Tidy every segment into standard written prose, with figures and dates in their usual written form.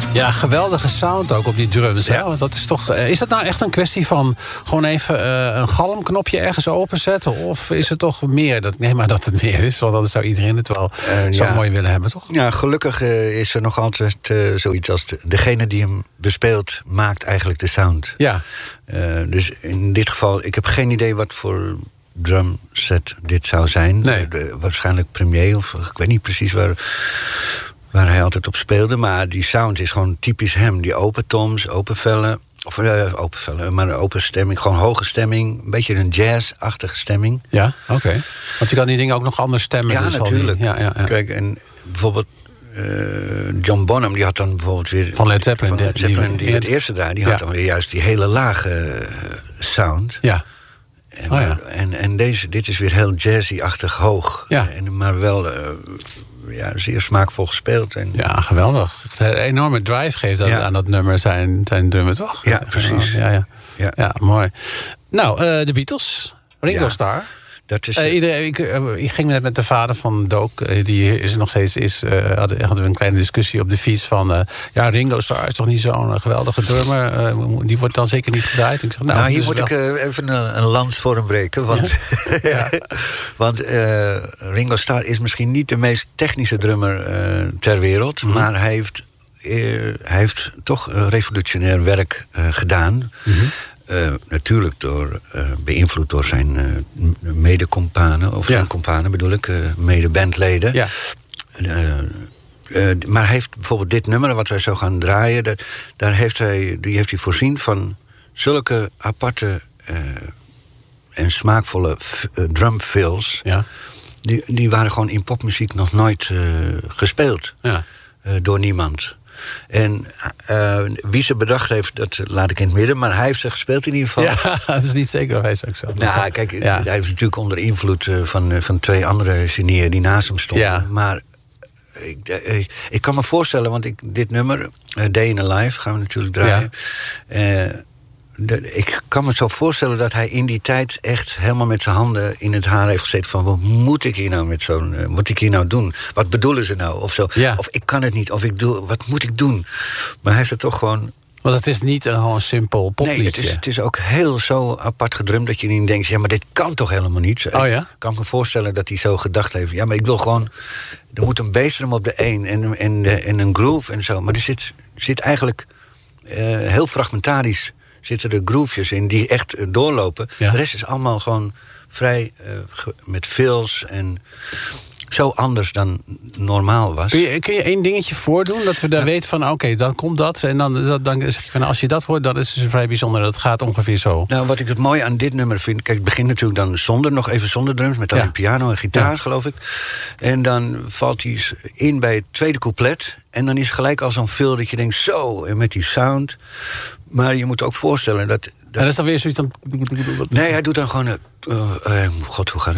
Ja, geweldige sound ook op die drums. Ja. Want dat is toch. Is dat nou echt een kwestie van gewoon even een galmknopje ergens openzetten? Of is het toch meer? Nee, maar dat het meer is. Want dan zou iedereen het wel zo mooi willen hebben, toch? Ja, gelukkig is er nog altijd zoiets als degene die hem bespeelt maakt eigenlijk de sound. Ja. Dus in dit geval, ik heb geen idee wat voor drumset dit zou zijn. Nee. Waarschijnlijk Premier, of ik weet niet precies waar hij altijd op speelde. Maar die sound is gewoon typisch hem. Die open toms, open vellen. Of open vellen, maar een open stemming. Gewoon hoge stemming. Een beetje een jazz-achtige stemming. Ja, oké. Want je kan die dingen ook nog anders stemmen. Ja, dus natuurlijk. Ja. Kijk, en bijvoorbeeld John Bonham, die had dan bijvoorbeeld weer... Van Led Zeppelin. Die het eerste draaide, die had dan weer juist die hele lage sound. Ja. En dit is weer heel jazzy-achtig hoog. Ja. Maar wel zeer smaakvol gespeeld. Ja, geweldig. Een enorme drive geeft aan dat nummer zijn drummer, toch? Ja, precies. Ja, mooi. Nou, de Beatles. Ringo Starr. Dat is, ik ging net met de vader van Doak, die is nog steeds hadden we een kleine discussie op de fiets van Ringo Starr is toch niet zo'n geweldige drummer, die wordt dan zeker niet gedraaid. Ik zeg, hier moet ik even een lans voor hem breken, want, want Ringo Starr is misschien niet de meest technische drummer ter wereld, maar hij heeft toch revolutionair werk gedaan. Natuurlijk beïnvloed door zijn mede-companen, of zijn companen bedoel ik, mede-bandleden. Ja. Maar hij heeft bijvoorbeeld dit nummer, wat wij zo gaan draaien, die heeft hij voorzien van zulke aparte en smaakvolle drumfills. Ja. Die waren gewoon in popmuziek nog nooit gespeeld door niemand. En wie ze bedacht heeft, dat laat ik in het midden, maar hij heeft ze gespeeld in ieder geval. Ja, dat is niet zeker of hij ze ook zelf. Nou, kijk, hij heeft natuurlijk onder invloed van twee andere genieën die naast hem stonden. Ja. Maar ik kan me voorstellen, want dit nummer, Day in a Life, gaan we natuurlijk draaien. Ja. Ik kan me zo voorstellen dat hij in die tijd echt helemaal met zijn handen in het haar heeft gezeten van wat moet ik hier nou doen? Wat bedoelen ze nou? Of zo. Ja. Of ik kan het niet, wat moet ik doen? Maar hij heeft het toch gewoon. Want het is niet gewoon simpel popliedje. Nee, het is ook heel zo apart gedrumd dat je niet denkt, ja, maar dit kan toch helemaal niet? Ik kan me voorstellen dat hij zo gedacht heeft, ja, maar ik wil gewoon, er moet een bassdrum op de 1 en een groove en zo. Maar er zit eigenlijk heel fragmentarisch zitten er groovejes in die echt doorlopen. Ja. De rest is allemaal gewoon vrij met fills en zo anders dan normaal was. Kun je één dingetje voordoen? Dat we daar weten van, oké, dan komt dat. En dan zeg je van, als je dat hoort, dat is dus vrij bijzonder. Dat gaat ongeveer zo. Nou, wat ik het mooie aan dit nummer vind, kijk, het begint natuurlijk dan nog even zonder drums, met alleen piano en gitaar, geloof ik. En dan valt hij in bij het tweede couplet. En dan is het gelijk al zo'n fill dat je denkt, zo, en met die sound. Maar je moet ook voorstellen dat. En dat is dan weer zoiets dan. Nee, hij doet dan gewoon. God, hoe gaat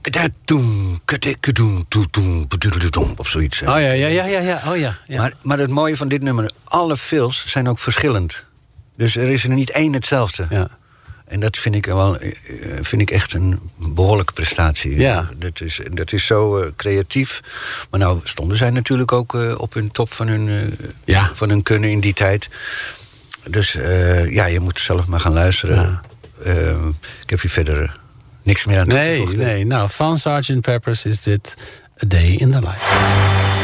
het? Of zoiets. Oh ja. Maar het mooie van dit nummer, alle fills zijn ook verschillend. Dus er is er niet één hetzelfde. Ja. En dat vind ik echt een behoorlijke prestatie. Ja. Dat is zo creatief. Maar nou stonden zij natuurlijk ook op hun top van hun kunnen in die tijd. Dus je moet zelf maar gaan luisteren. Ja. Ik heb hier verder niks meer aan toe te voegen. Nee. Nou, van Sgt. Pepper's is dit A Day in the Life.